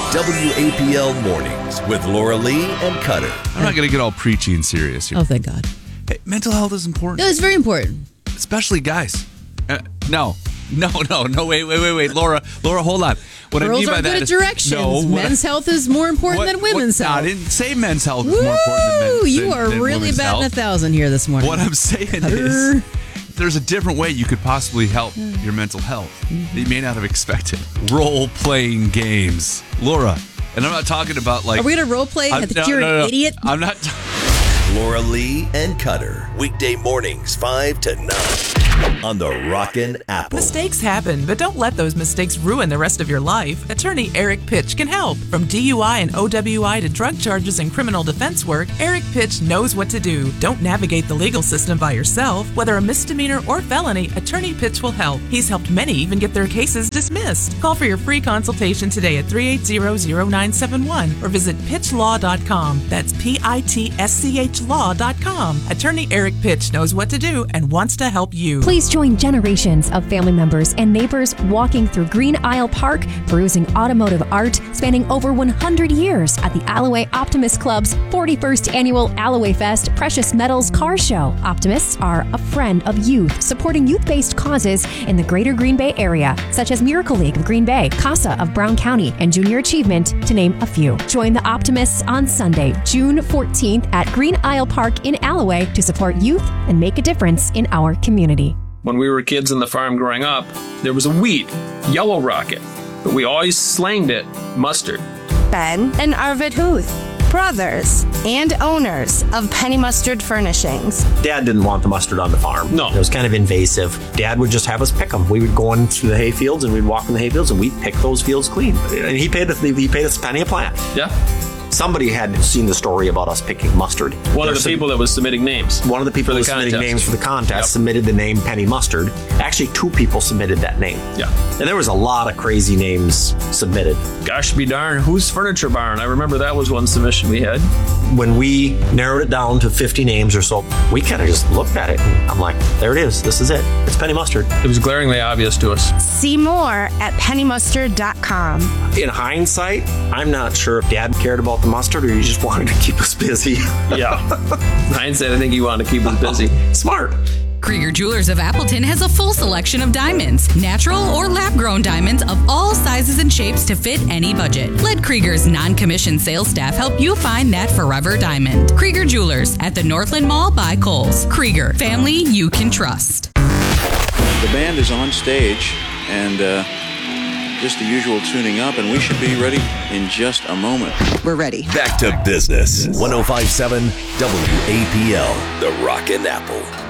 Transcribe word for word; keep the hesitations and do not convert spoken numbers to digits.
W A P L Mornings with Laura Lee and Cutter. I'm not going to get all preachy and serious here. Oh, thank God. Hey, mental health is important. No, it's very important. Especially guys. Uh, no, no, no, no, wait, wait, wait, wait. Laura, Laura, hold on. What Girls I mean by are that good at is, directions. no, men's I, health is more important what, than women's what, health. No, I didn't say men's health is Woo! more important than men's You than, are than really women's batting health. a thousand here this morning. What I'm saying is, there's a different way you could possibly help your mental health that you may not have expected. Role-playing games. Laura, and I'm not talking about like... Are we going to role play? I think no, you're no, no. an idiot. I'm not... T- Laura Lee and Cutter. Weekday mornings, five to nine on the Rockin' Apple. Mistakes happen, but don't let those mistakes ruin the rest of your life. Attorney Eric Pitch can help. From D U I and O W I to drug charges and criminal defense work, Eric Pitch knows what to do. Don't navigate the legal system by yourself. Whether a misdemeanor or felony, Attorney Pitch will help. He's helped many even get their cases dismissed. Call for your free consultation today at three eight zero, zero nine seven one or visit pitch law dot com. That's P I T S C H law dot com. Attorney Eric Pitch knows what to do and wants to help you. Please join generations of family members and neighbors walking through Green Isle Park, perusing automotive art spanning over one hundred years at the Alloway Optimist Club's forty-first Annual Alloway Fest Precious Metals Car Show. Optimists are a friend of youth, supporting youth-based causes in the greater Green Bay area, such as Miracle League of Green Bay, CASA of Brown County, and Junior Achievement, to name a few. Join the Optimists on Sunday, June fourteenth at Green Isle Park in Alloway to support youth and make a difference in our community. When we were kids on the farm growing up, there was a weed, yellow rocket, but we always slanged it mustard. Ben and Arvid Huth, brothers and owners of Penny Mustard Furnishings. Dad didn't want the mustard on the farm. No. It was kind of invasive. Dad would just have us pick them. We would go in through the hay fields and we'd walk in the hay fields and we'd pick those fields clean. And he paid us, he paid us a penny a plant. Yeah. Somebody had seen the story about us picking mustard. One of the There's people that was submitting names. One of the people for who the was submitting contest. names for the contest Yep. submitted the name Penny Mustard. Actually, two people submitted that name. Yeah. And there was a lot of crazy names submitted. Gosh be darn, who's Furniture Barn? I remember that was one submission we had. When we narrowed it down to fifty names or so, we kind of just looked at it. And I'm like, there it is. This is it. It's Penny Mustard. It was glaringly obvious to us. See more at penny mustard dot com. In hindsight, I'm not sure if Dad cared about the mustard or he just wanted to keep us busy. Yeah. Hindsight, I think he wanted to keep us busy. Smart. Krieger Jewelers of Appleton has a full selection of diamonds, natural or lab-grown diamonds of all sizes and shapes to fit any budget. Let Krieger's non-commissioned sales staff help you find that forever diamond. Krieger Jewelers at the Northland Mall by Kohl's. Krieger, family you can trust. The band is on stage and uh, just the usual tuning up, and we should be ready in just a moment. We're ready. Back to business. one oh five point seven W A P L, the Rockin' Apple.